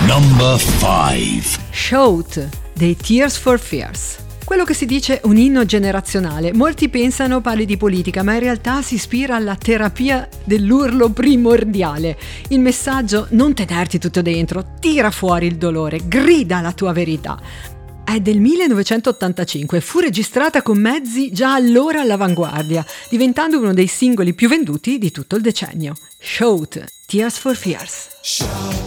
Number 5. Shout dei Tears for Fears. Quello che si dice un inno generazionale, molti pensano parli di politica, ma in realtà si ispira alla terapia dell'urlo primordiale. Il messaggio: non tenerti tutto dentro, tira fuori il dolore, grida la tua verità. È del 1985, fu registrata con mezzi già allora all'avanguardia, diventando uno dei singoli più venduti di tutto il decennio. Shout, Tears for Fears. Shout.